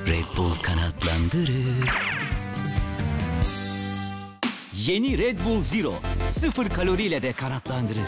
Red Bull kanatlandırır. Yeni Red Bull Zero. 0 kaloriyle de kanatlandırır.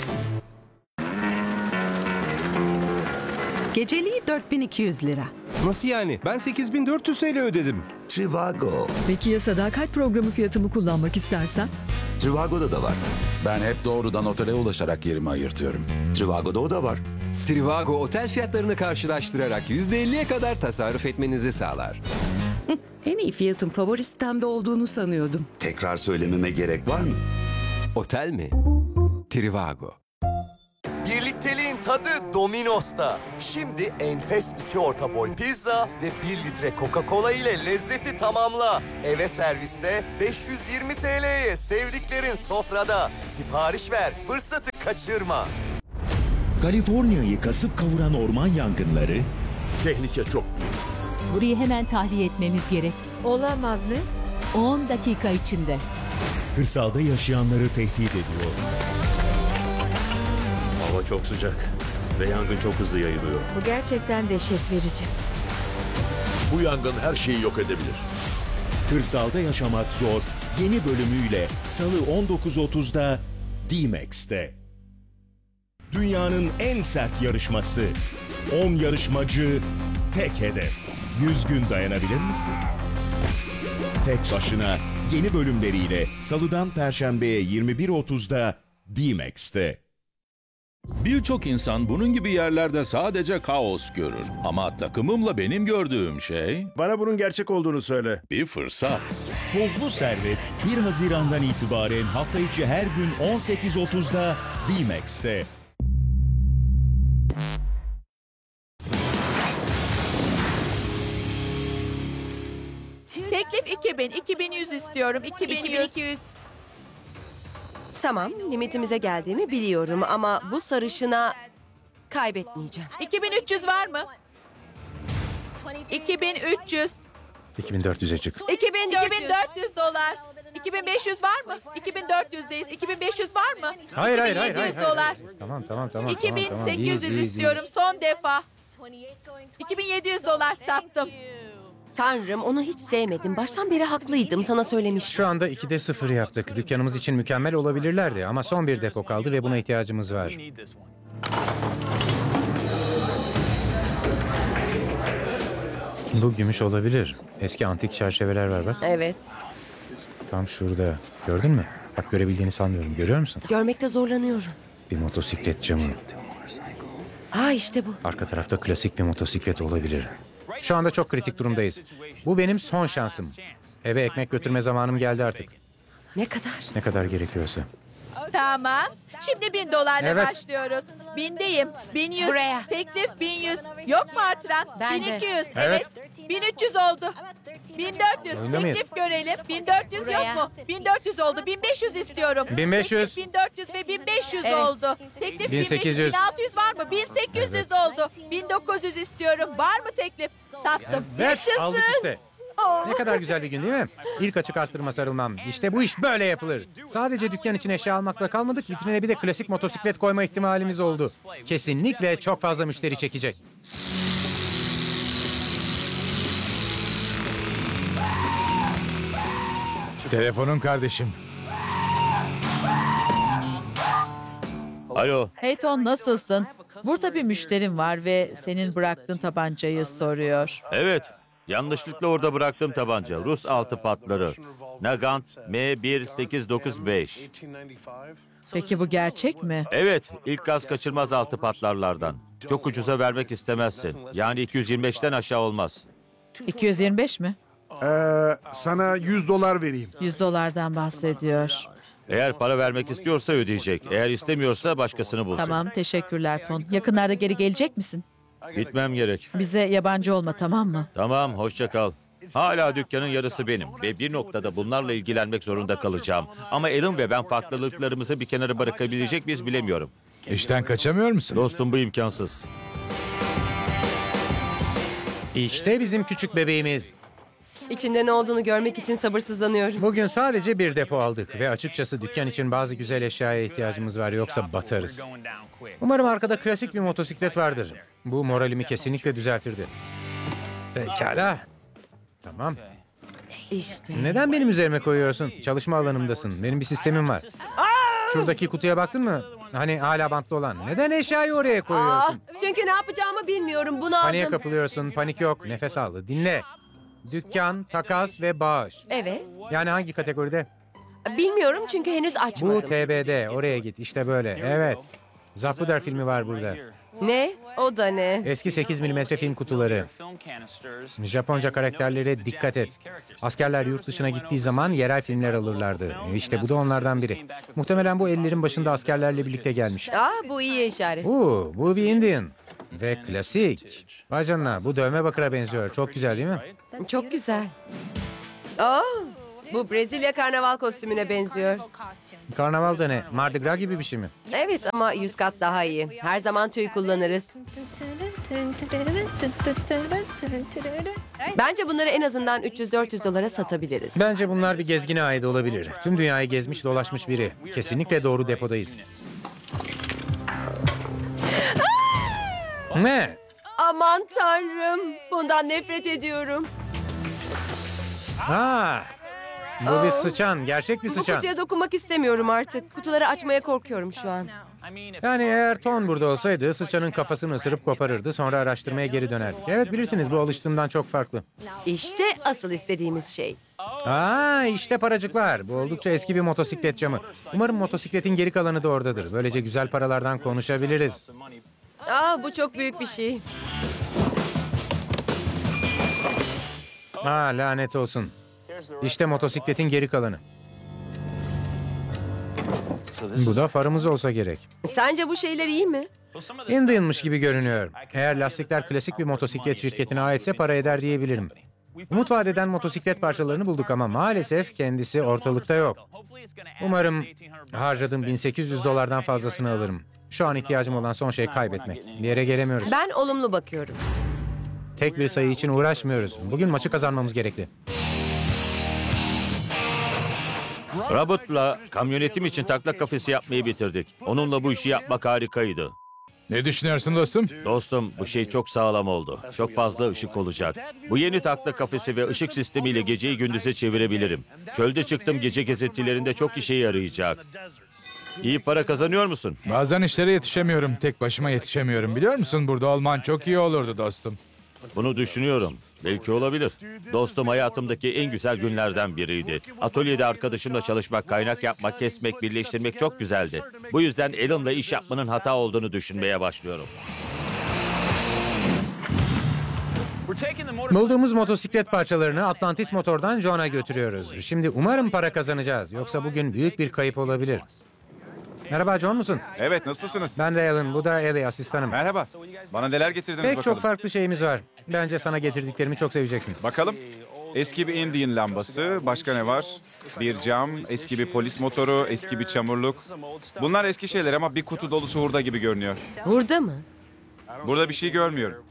Geceliği 4200 lira. Nasıl yani? Ben 8400 TL ödedim. Trivago. Peki ya sadakat programı fiyatımı kullanmak istersen? Trivago'da da var. Ben hep doğrudan otele ulaşarak yerimi ayırtıyorum. Trivago'da o da var. Trivago otel fiyatlarını karşılaştırarak %50'ye kadar tasarruf etmenizi sağlar. En iyi fiyatın favori sitemde olduğunu sanıyordum. Tekrar söylememe gerek var mı? Otel mi? Trivago. Birlikteliğin tadı Domino's'ta. Şimdi enfes 2 orta boy pizza ve 1 litre Coca-Cola ile lezzeti tamamla. Eve serviste 520 TL'ye sevdiklerin sofrada. Sipariş ver, fırsatı kaçırma. Kaliforniya'yı kasıp kavuran orman yangınları, Tehlike çok büyük. Burayı hemen tahliye etmemız gerek. Olamaz mı? 10 dakika içinde. kırsalda yaşayanları tehdit ediyor. Hava çok sıcak ve yangın çok hızlı yayılıyor. Bu gerçekten dehşet verici. Bu yangın her şeyi yok edebilir. Kırsalda yaşamak zor yeni bölümüyle Salı 19.30'da D-Max'te. Dünyanın en sert yarışması. 10 yarışmacı, tek hedef. 100 gün dayanabilir misin? Tek başına yeni bölümleriyle Salıdan Perşembe'ye 21.30'da D-Max'te. Birçok insan bunun gibi yerlerde sadece kaos görür. Ama takımımla benim gördüğüm şey Bana bunun gerçek olduğunu söyle. bir fırsat. Tozlu Servet 1 Haziran'dan itibaren hafta içi her gün 18.30'da D-Max'te. Teklif 2000, 2100 istiyorum. 2200. Tamam, limitimize geldiğimi biliyorum ama bu sarışına kaybetmeyeceğim. 2300 var mı? 2300. 2400'e çık. 2400 dolar. 2500 var mı? 2400'deyiz. 2500 var mı? Hayır. 2700 dolar. Tamam. 2800 istiyorum son defa. 2700 dolar sattım. Tanrım, onu hiç sevmedim. Baştan beri haklıydım, sana söylemiştim. Şu anda 2'de 0 yaptık. Dükkanımız için mükemmel olabilirlerdi ama son bir depo kaldı ve buna ihtiyacımız var. Bu gümüş olabilir. Eski antik çerçeveler var bak. Evet, Tam şurada. Gördün mü? Bak görebildiğini sanmıyorum. Görüyor musun? görmekte zorlanıyorum. Bir motosiklet camı. İşte bu. Arka tarafta klasik bir motosiklet olabilir. Şu anda çok kritik durumdayız. Bu benim son şansım. Eve ekmek götürme zamanım geldi artık. Ne kadar? Ne kadar gerekiyorsa. Tamam. Şimdi 1000 dolarla Evet. başlıyoruz. 1000'deyim. 1100. Buraya. Teklif 1100. Yok mu artıran? Ben de. 1200. Evet. 1300 oldu. 1400. Oyunda mıyız? Teklif görelim. 1400 yok mu? 1400 oldu. 1500 istiyorum. 1500. Teklif 1400 ve 1500 Evet. oldu. Teklif 1800. 1600 var mı? 1800 Evet. oldu. 1900 istiyorum. Var mı teklif? Sattım. Evet, aldık işte. Ne kadar güzel bir gün değil mi? İlk açık arttırma sarılmam. İşte bu iş böyle yapılır. Sadece dükkan için eşya almakla kalmadık. Vitrine bir de klasik motosiklet koyma ihtimalimiz oldu. Kesinlikle çok fazla müşteri çekecek. Telefonun kardeşim. Alo. Hey Ton, nasılsın? Burada bir müşterim var ve senin bıraktığın tabancayı soruyor. Evet. Yanlışlıkla orada bıraktım tabanca. Rus altı patları. Nagant M1895. Peki bu gerçek mi? Evet, ilk gaz kaçırmaz altı patlarlardan. Çok ucuza vermek istemezsin. Yani 225'ten aşağı olmaz. 225 mi? Sana 100 dolar vereyim. 100 dolardan bahsediyor. Eğer para vermek istiyorsa ödeyecek. Eğer istemiyorsa başkasını bulsun. Tamam, teşekkürler Ton. Yakınlarda geri gelecek misin? Gitmem gerek. Bize yabancı olma, tamam mı? Tamam, hoşça kal. Hala dükkanın yarısı benim ve bir noktada bunlarla ilgilenmek zorunda kalacağım. Ama Alan ve ben farklılıklarımızı bir kenara bırakabilecek miyiz bilemiyorum. İşten kaçamıyor musun? Dostum, bu imkansız. İşte bizim küçük bebeğimiz. İçinde ne olduğunu görmek için sabırsızlanıyorum. Bugün sadece bir depo aldık ve açıkçası dükkan için bazı güzel eşyaya ihtiyacımız var yoksa batarız. Umarım arkada klasik bir motosiklet vardır. Bu moralimi kesinlikle düzeltirdi. Pekala. Tamam. İşte. Neden benim üzerime koyuyorsun? Çalışma alanımdasın. Benim bir sistemim var. Şuradaki kutuya baktın mı? Hani hala bantlı olan. Neden eşyayı oraya koyuyorsun? Çünkü ne yapacağımı bilmiyorum. Bunu Paniğe aldım. kapılıyorsun. Panik yok. Nefes al. Dinle. Dükkan, takas ve bağış. Evet. Yani hangi kategoride? Bilmiyorum çünkü henüz Bu açmadım. TBD. Oraya git. İşte böyle. Evet. Zapruder filmi var burada. Ne? O da ne? Eski 8 mm film kutuları. Japonca karakterlere dikkat et. Askerler yurt dışına gittiği zaman yerel filmler alırlardı. İşte bu da onlardan biri. Muhtemelen bu ellerin başında askerlerle birlikte gelmiş. Bu iyi işaret. Bu bir Indian. Ve klasik. Vay canına, bu dövme bakıra benziyor. Çok güzel değil mi? Çok güzel. Bu Brezilya karnaval kostümüne benziyor. Karnaval da ne? Mardi Gras gibi bir şey mi? Evet ama 100 kat daha iyi. Her zaman tüy kullanırız. Bence bunları en azından 300-400 dolara satabiliriz. Bence bunlar bir gezgine ait olabilir. Tüm dünyayı gezmiş dolaşmış biri. Kesinlikle doğru depodayız. Ne? Aman tanrım. Bundan nefret ediyorum. Bu bir sıçan. Gerçek bir Bu sıçan. kutuya dokunmak istemiyorum artık. Kutuları açmaya korkuyorum şu an. Yani eğer Ton burada olsaydı sıçanın kafasını ısırıp koparırdı. Sonra araştırmaya geri dönerdik. Evet, bilirsiniz bu alıştığımdan çok farklı. İşte asıl istediğimiz şey. İşte paracıklar. Bu oldukça eski bir motosiklet camı. Umarım motosikletin geri kalanı da oradadır. Böylece güzel paralardan konuşabiliriz. Bu çok büyük bir şey. Lanet olsun. İşte motosikletin geri kalanı. Bu da farımız olsa gerek. Sence bu şeyler iyi mi? Indian'mış gibi görünüyor. Eğer lastikler klasik bir motosiklet şirketine aitse para eder diyebilirim. Umut vaat eden motosiklet parçalarını bulduk ama maalesef kendisi ortalıkta yok. Umarım harcadığım 1800 dolardan fazlasını alırım. Şu an ihtiyacım olan son şey kaybetmek. Bir yere gelemiyoruz. Ben olumlu bakıyorum. Tek bir sayı için uğraşmıyoruz. Bugün maçı kazanmamız gerekli. Robert'la kamyonetim için taklak kafesi yapmayı bitirdik. Onunla bu işi yapmak harikaydı. Ne düşünüyorsun dostum? Dostum, bu şey çok sağlam oldu. Çok fazla ışık olacak. Bu yeni takla kafesi ve ışık sistemiyle geceyi gündüze çevirebilirim. Çölde çıktım, gece gezintilerinde çok işe yarayacak. İyi para kazanıyor musun? Bazen işlere yetişemiyorum. Tek başıma yetişemiyorum. Biliyor musun, burada olman çok iyi olurdu dostum. Bunu düşünüyorum. Belki olabilir. Dostum, hayatımdaki en güzel günlerden biriydi. Atölyede arkadaşımla çalışmak, kaynak yapmak, kesmek, birleştirmek çok güzeldi. Bu yüzden Alan'la iş yapmanın hata olduğunu düşünmeye başlıyorum. Bulduğumuz motosiklet parçalarını Atlantis Motor'dan John'a götürüyoruz. Şimdi umarım para kazanacağız. Yoksa bugün büyük bir kayıp olabilir. Merhaba, John musun? Evet, nasılsınız? Ben de Alan, bu da Ellie, asistanım. Merhaba. Bana neler getirdiniz Pek bakalım. çok farklı şeyimiz var. Bence sana getirdiklerimi çok seveceksin. Bakalım. Eski bir Indian lambası. Başka ne var? Bir cam, eski bir polis motoru, eski bir çamurluk. Bunlar eski şeyler ama bir kutu dolusu hurda gibi görünüyor. Hurda mı? Burada bir şey görmüyorum.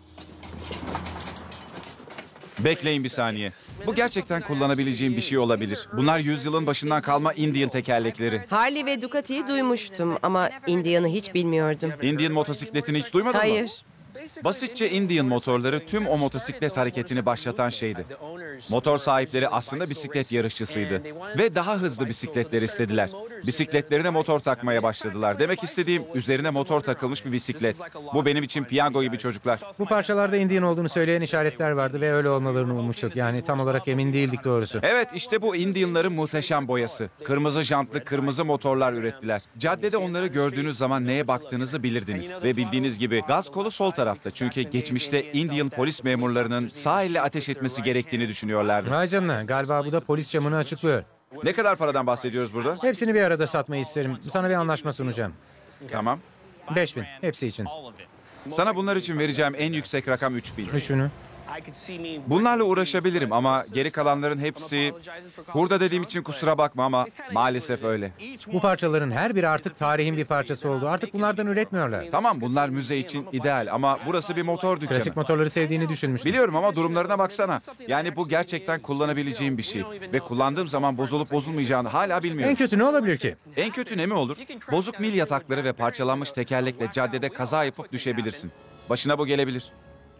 Bekleyin bir saniye. Bu gerçekten kullanabileceğim bir şey olabilir. Bunlar yüzyılın başından kalma Indian tekerlekleri. Harley ve Ducati'yi duymuştum ama Indian'ı hiç bilmiyordum. Indian motosikletini hiç duymadın mı? Hayır. Basitçe Indian motorları tüm o motosiklet hareketini başlatan şeydi. Motor sahipleri aslında bisiklet yarışçısıydı. Ve daha hızlı bisikletler istediler. Bisikletlerine motor takmaya başladılar. Demek istediğim, üzerine motor takılmış bir bisiklet. Bu benim için piyango gibi çocuklar. Bu parçalarda Indian olduğunu söyleyen işaretler vardı ve öyle olmalarını ummuştuk. Yani tam olarak emin değildik doğrusu. Evet, işte bu Indian'ların muhteşem boyası. Kırmızı jantlı, kırmızı motorlar ürettiler. Caddede onları gördüğünüz zaman neye baktığınızı bilirdiniz. Ve bildiğiniz gibi gaz kolu sol tarafta. Çünkü geçmişte Indian polis memurlarının sağ elle ateş etmesi gerektiğini düşünüyorlardı. Vay canına, galiba bu da polis camını açıklıyor. Ne kadar paradan bahsediyoruz burada? Hepsini bir arada satmayı isterim. Sana bir anlaşma sunacağım. Tamam. 5000, hepsi için. Sana bunlar için vereceğim en yüksek rakam 3000. 3000 mü? Bunlarla uğraşabilirim ama geri kalanların hepsi... Hurda dediğim için kusura bakma ama maalesef öyle. Bu parçaların her biri artık tarihin bir parçası oldu. Artık bunlardan üretmiyorlar. Tamam, bunlar müze için ideal ama burası bir motor dükkanı. Klasik motorları sevdiğini düşünmüştüm. Biliyorum ama durumlarına baksana. Yani bu gerçekten kullanabileceğim bir şey. Ve kullandığım zaman bozulup bozulmayacağını hala bilmiyorum. En kötü ne olabilir ki? En kötü ne mi olur? Bozuk mil yatakları ve parçalanmış tekerlekle caddede kaza yapıp düşebilirsin. Başına bu gelebilir.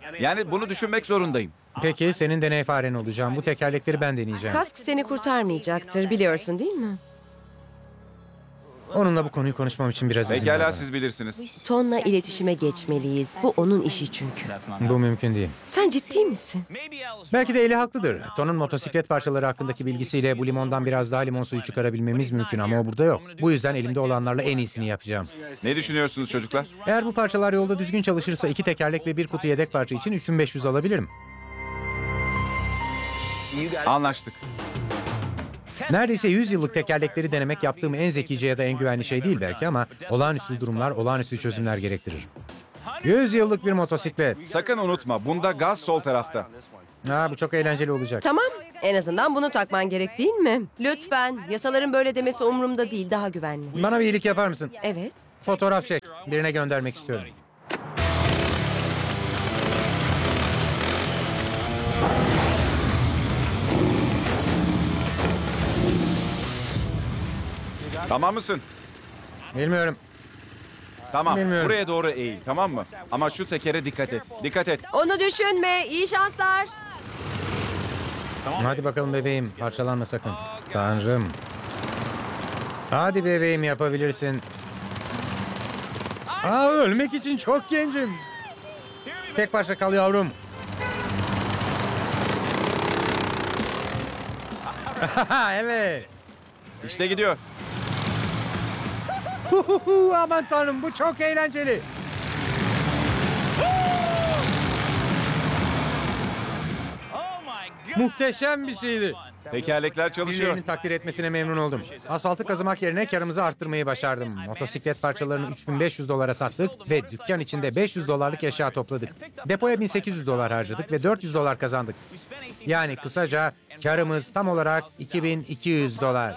Yani bunu düşünmek zorundayım. Peki senin deney faren olacağım. Bu tekerlekleri ben deneyeceğim. Kask seni kurtarmayacaktır, biliyorsun değil mi? Onunla bu konuyu konuşmam için biraz izin ver Pekala bana. siz bilirsiniz. Ton'la iletişime geçmeliyiz. Bu onun işi çünkü. Bu mümkün değil. Sen ciddi misin? Belki de Eli haklıdır. Ton'un motosiklet parçaları hakkındaki bilgisiyle bu limondan biraz daha limon suyu çıkarabilmemiz mümkün ama o burada yok. Bu yüzden elimde olanlarla en iyisini yapacağım. Ne düşünüyorsunuz çocuklar? Eğer bu parçalar yolda düzgün çalışırsa 2 tekerlek ve 1 kutu yedek parça için 3500 alabilirim. Anlaştık. Neredeyse 100 yıllık tekerlekleri denemek yaptığım en zekice ya da en güvenli şey değil belki ama olağanüstü durumlar olağanüstü çözümler gerektirir. 100 yıllık bir motosiklet. Sakın unutma, bunda gaz sol tarafta. Bu çok eğlenceli olacak. Tamam, en azından bunu takman gerek değil mi? Lütfen, yasaların böyle demesi umurumda değil, daha güvenli. Bana bir iyilik yapar mısın? Evet. Fotoğraf çek. Birine göndermek istiyorum. Tamam mısın? Bilmiyorum. Tamam, Bilmiyorum. buraya doğru eğil, tamam mı? Ama şu tekere dikkat et, dikkat et. Onu düşünme, iyi şanslar. Hadi bakalım bebeğim. Parçalanma sakın. Tanrım. Hadi bebeğim yapabilirsin. Ölmek için çok gencim. Tek parça kal yavrum. Evet. İşte gidiyor. Aman tanrım bu çok eğlenceli. Muhteşem bir şeydi. Tekerlekler çalışıyor. Birilerinin takdir etmesine memnun oldum. Asfaltı kazımak yerine karımızı arttırmayı başardım. Motosiklet parçalarını $3500 sattık ve dükkan içinde $500 eşya topladık. Depoya $1800 harcadık ve $400 kazandık. Yani kısaca karımız tam olarak $2200.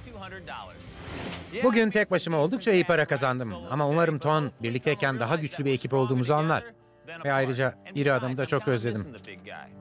Bugün tek başıma oldukça iyi para kazandım. Ama umarım Ton birlikteyken daha güçlü bir ekip olduğumuzu anlar. Ve ayrıca iri adamı da çok özledim.